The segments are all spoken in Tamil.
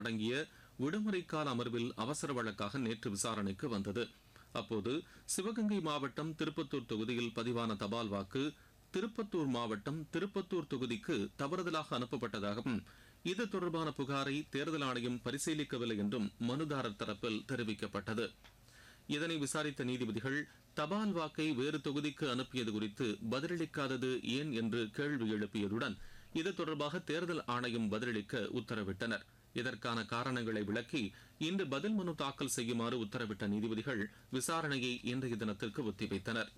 அடங்கிய விடுமுறை கால அமர்வில் அவசர வழக்காக நேற்று விசாரணைக்கு வந்தது. அப்போது சிவகங்கை மாவட்டம் திருப்பத்தூர் தொகுதியில் பதிவான தபால் வாக்கு திருப்பத்தூர் மாவட்டம் திருப்பத்தூர் தொகுதிக்கு தவறுதலாக அனுப்பப்பட்டதாகவும் இது தொடர்பான புகாரை தேர்தல் ஆணையம் பரிசீலிக்கவில்லை என்றும் மனுதாரர் தரப்பில் தெரிவிக்கப்பட்டது. இதனை விசாரித்த நீதிபதிகள் தபால் வாக்கை வேறு தொகுதிக்கு அனுப்பியது குறித்து பதிலளிக்காதது ஏன் என்று கேள்வி எழுப்பியதுடன் இது தொடர்பாக தேர்தல் ஆணையம் பதிலளிக்க உத்தரவிட்டனர். இதற்கான காரணங்களை விளக்கி இன்று பதில் மனு தாக்கல் செய்யுமாறு உத்தரவிட்ட நீதிபதிகள் விசாரணையை இன்றைய தினத்திற்கு ஒத்திவைத்தனர்.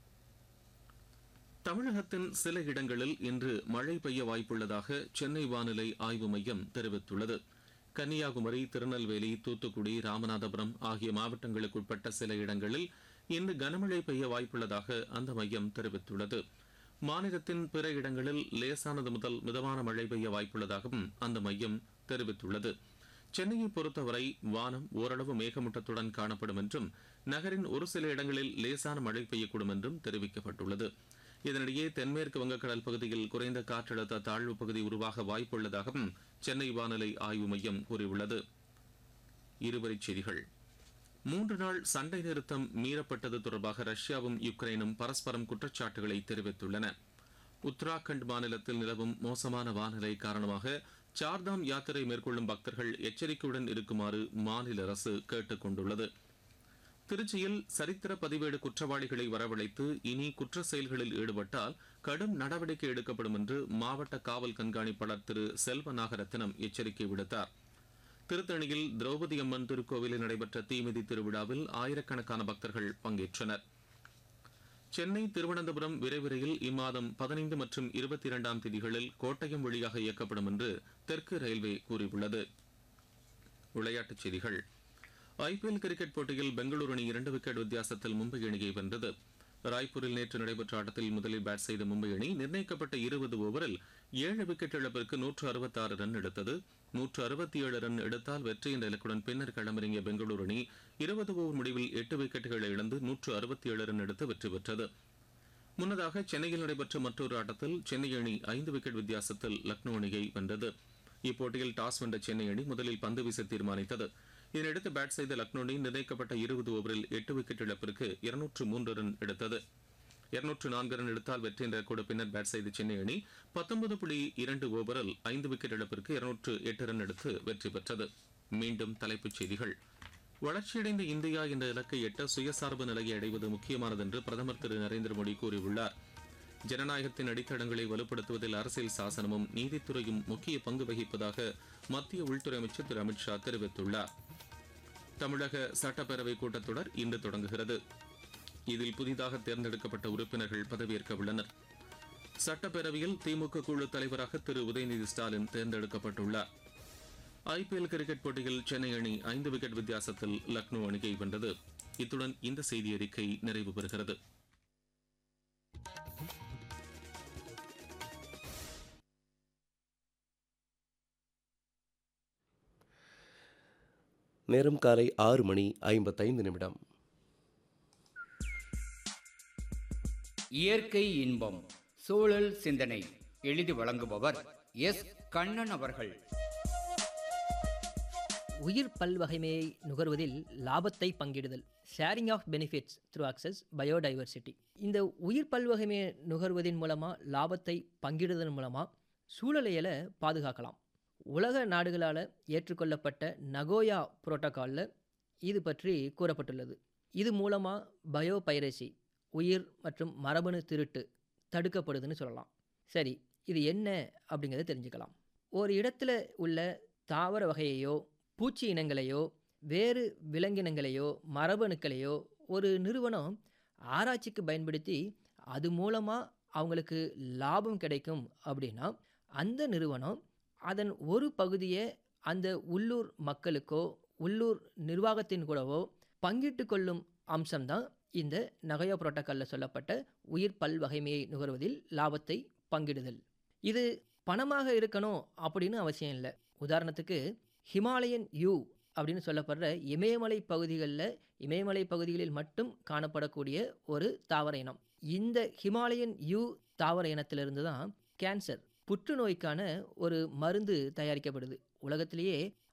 தமிழகத்தின் சில இடங்களில் இன்று மழை பெய்ய வாய்ப்புள்ளதாக சென்னை வானிலை ஆய்வு மையம் தெரிவித்துள்ளது. கன்னியாகுமரி, திருநெல்வேலி, தூத்துக்குடி, ராமநாதபுரம் ஆகிய மாவட்டங்களுக்குட்பட்ட சில இடங்களில் இன்று கனமழை பெய்ய வாய்ப்புள்ளதாக அந்த மையம் தெரிவித்துள்ளது. மாநிலத்தின் பிற இடங்களில் லேசானது முதல் மிதமான மழை பெய்ய வாய்ப்புள்ளதாகவும் அந்த மையம் தெரிவித்துள்ளது. சென்னையை பொறுத்தவரை வானம் ஓரளவு மேகமூட்டத்துடன் காணப்படும் என்றும் நகரின் ஒரு சில இடங்களில் லேசான மழை பெய்யக்கூடும் என்றும் தெரிவிக்கப்பட்டுள்ளது. இதனிடையே தென்மேற்கு வங்கக்கடல் பகுதியில் குறைந்த காற்றழுத்த தாழ்வு பகுதி உருவாக வாய்ப்புள்ளதாகவும் சென்னை வானிலை ஆய்வு மையம் கூறியுள்ளது. இருவரிச் செய்திகள். 3 நாள் சண்டை நிறுத்தம் மீறப்பட்டது தொடர்பாக ரஷ்யாவும் யுக்ரைனும் பரஸ்பரம் குற்றச்சாட்டுகளை தெரிவித்துள்ளன. உத்தராகண்ட் மாநிலத்தில் நிலவும் மோசமான வானிலை காரணமாக சார்தாம் யாத்திரை மேற்கொள்ளும் பக்தர்கள் எச்சரிக்கையுடன் இருக்குமாறு மாநில அரசு கேட்டுக் கொண்டுள்ளது. திருச்சியில் சரித்திர பதிவேடு குற்றவாளிகளை வரவழைத்து இனி குற்ற செயல்களில் ஈடுபட்டால் கடும் நடவடிக்கை எடுக்கப்படும் என்று மாவட்ட காவல் கண்காணிப்பாளர் திரு செல்வ நாகரத்தினம் எச்சரிக்கை விடுத்தார். திருத்தணியில் திரௌபதி அம்மன் திருக்கோவிலில் நடைபெற்ற தீமிதி திருவிழாவில் ஆயிரக்கணக்கான பக்தர்கள் பங்கேற்றனர். சென்னை திருவனந்தபுரம் விரைவு ரயில் இம்மாதம் 15 மற்றும் 22ஆம் தேதிகளில் கோட்டயம் வழியாக இயக்கப்படும் என்று தெற்கு ரயில்வே கூறியுள்ளது. விளையாட்டுச் செய்திகள். ஐபிஎல் கிரிக்கெட் போட்டியில் பெங்களூரு அணி 2 விக்கெட் வித்தியாசத்தில் மும்பை அணியை வென்றது. ராய்ப்பூரில் நேற்று நடைபெற்ற ஆட்டத்தில் முதலில் பேட் செய்த மும்பை அணி நிர்ணயிக்கப்பட்ட 20 ஓவரில் 7 விக்கெட் இழப்பிற்கு 166 ரன் எடுத்தது. 167 ரன் எடுத்தால் வெற்றி என்ற இலக்குடன் பின்னர் களமிறங்கிய பெங்களூரு அணி 20 ஓவர் முடிவில் 8 விக்கெட்டுகளை இழந்து 167 ரன் எடுத்து வெற்றி பெற்றது. முன்னதாக சென்னையில் நடைபெற்ற மற்றொரு ஆட்டத்தில் சென்னை அணி 5 விக்கெட் வித்தியாசத்தில் லக்னோ அணியை வென்றது. இப்போட்டியில் டாஸ் வென்ற சென்னை அணி முதலில் பந்து வீச தீர்மானித்தது. இதனையடுத்து பேட் செய்த லக்னோ அணி நிர்ணயிக்கப்பட்ட 20 ஓவரில் 8 விக்கெட் இழப்பிற்கு 203 ரன் எடுத்தது. 204 ரன் எடுத்தால் வெற்றி என்ற கூட பின்னர் பேட் செய்த சென்னை அணி 19.2 ஓவரில் 5 விக்கெட் இழப்பிற்கு 208 ரன் எடுத்து வெற்றி பெற்றது. மீண்டும் தலைப்புச் செய்திகள். வளர்ச்சியடைந்த இந்தியா என்ற இலக்கை எட்ட சுயசார்பு நிலையை அடைவது முக்கியமானது என்று பிரதமர் திரு நரேந்திர மோடி கூறியுள்ளார். ஜனநாயகத்தின் அடித்தளங்களை வலுப்படுத்துவதில் அரசியல் சாசனமும் நீதித்துறையும் முக்கிய பங்கு வகிப்பதாக மத்திய உள்துறை அமைச்சர் திரு அமித்ஷா தெரிவித்துள்ளார். தமிழக சட்டப்பேரவை கூட்டத்தொடர் இன்று தொடங்குகிறது. இதில் புதிதாக தேர்ந்தெடுக்கப்பட்ட உறுப்பினர்கள் பதவியேற்க உள்ளனர். சட்டப்பேரவையில் திமுக குழு தலைவராக திரு உதயநிதி ஸ்டாலின் தேர்ந்தெடுக்கப்பட்டுள்ளார். ஐபிஎல் கிரிக்கெட் போட்டியில் சென்னை அணி 5 விக்கெட் வித்தியாசத்தில் லக்னோ அணியை வென்றது. இத்துடன் இந்த செய்தி அறிக்கை நிறைவு பெறுகிறது. நேரம் காலை 6:55. இயற்கை இன்பம் சூழல் சிந்தனை எழுதி வழங்குபவர் எஸ். கண்ணன் அவர்கள். உயிர் பல்வகைமையை நுகர்வதில் லாபத்தை பங்கிடுதல், sharing of benefits through access biodiversity. இந்த உயிர் பல்வகைமையை நுகர்வதன் மூலமாக லாபத்தை பங்கிடுதல் மூலமாக சூழலியலை பாதுகாக்கலாம். உலக நாடுகளால் ஏற்றுக்கொள்ளப்பட்ட நகோயா புரோட்டோகாலில் இது பற்றி கூறப்பட்டுள்ளது. இது மூலமாக பயோபைரசி, உயிர் மற்றும் மரபணு திருட்டு தடுக்கப்படுதுன்னு சொல்லலாம். சரி, இது என்ன அப்படிங்கிறத தெரிஞ்சுக்கலாம். ஒரு இடத்துல உள்ள தாவர வகையையோ பூச்சி இனங்களையோ வேறு விலங்கினங்களையோ மரபணுக்களையோ ஒரு நிறுவனம் ஆராய்ச்சிக்கு பயன்படுத்தி அது மூலமாக அவங்களுக்கு லாபம் கிடைக்கும் அப்படின்னா அந்த நிறுவனம் அதன் ஒரு பகுதியை அந்த உள்ளூர் மக்களுக்கோ உள்ளூர் நிர்வாகத்தின் கூடவோ பங்கிட்டு கொள்ளும் அம்சம்தான் இந்த நகோயா புரோட்டோகாலில் சொல்லப்பட்ட உயிர் பல்வகைமையை நுகர்வதில் லாபத்தை பங்கிடுதல். இது பணமாக இருக்கணும் அப்படின்னு அவசியம் இல்லை. உதாரணத்துக்கு ஹிமாலயன் யூ அப்படின்னு சொல்லப்படுற இமயமலை பகுதிகளில் மட்டும் காணப்படக்கூடிய ஒரு தாவர இனம். இந்த ஹிமாலயன் யூ தாவர இனத்திலிருந்து தான் கேன்சர், புற்றுநோய்க்கான ஒரு மருந்து தயாரிக்கப்படுது. உலகத்திலேயே